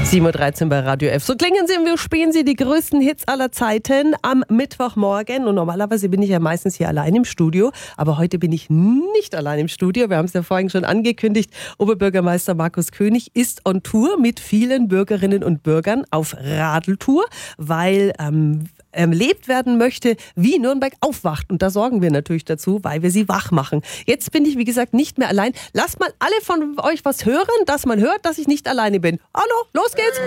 7.13 Uhr bei Radio F. So klingen sie und wir spielen sie die größten Hits aller Zeiten am Mittwochmorgen. Und normalerweise bin ich ja meistens hier allein im Studio. Aber heute bin ich nicht allein im Studio. Wir haben es ja vorhin schon angekündigt. Oberbürgermeister Markus König ist on Tour mit vielen Bürgerinnen und Bürgern auf Radeltour, weil erlebt werden möchte, wie Nürnberg aufwacht. Und da sorgen wir natürlich dazu, weil wir sie wach machen. Jetzt bin ich, wie gesagt, nicht mehr allein. Lasst mal alle von euch was hören, dass man hört, dass ich nicht alleine bin. Hallo, los geht's.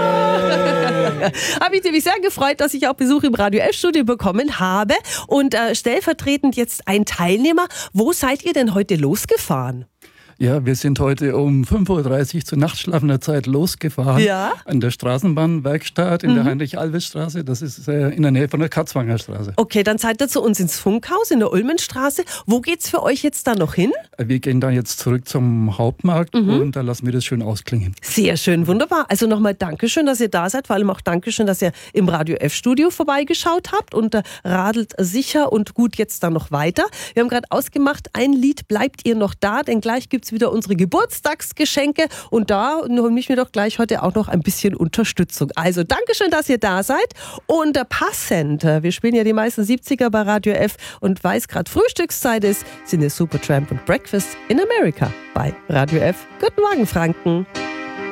Habe ich mich sehr gefreut, dass ich auch Besuch im Radio F-Studio bekommen habe. Und stellvertretend jetzt ein Teilnehmer. Wo seid ihr denn heute losgefahren? Ja, wir sind heute um 5.30 Uhr zur nachtschlafender Zeit losgefahren. Ja? An der Straßenbahnwerkstatt in der Heinrich-Albert-Straße. Das ist in der Nähe von der Katzwanger Straße. Okay, dann seid ihr zu uns ins Funkhaus in der Ulmenstraße. Wo geht's für euch jetzt da noch hin? Wir gehen dann jetzt zurück zum Hauptmarkt und da lassen wir das schön ausklingen. Sehr schön, wunderbar. Also nochmal Dankeschön, dass ihr da seid. Vor allem auch Dankeschön, dass ihr im Radio F-Studio vorbeigeschaut habt und radelt sicher und gut jetzt dann noch weiter. Wir haben gerade ausgemacht, ein Lied bleibt ihr noch da, denn gleich gibt's wieder unsere Geburtstagsgeschenke und da hole ich mir doch gleich heute auch noch ein bisschen Unterstützung. Also Dankeschön, dass ihr da seid und passend, wir spielen ja die meisten 70er bei Radio F und weil es gerade Frühstückszeit ist, sind es Supertramp und Breakfast in America bei Radio F. Guten Morgen, Franken.